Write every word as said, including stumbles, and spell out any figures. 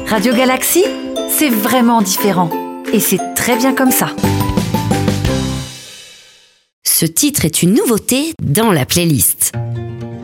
Radio Galaxy, c'est vraiment différent. Et c'est très bien comme ça. Ce titre est une nouveauté dans la playlist.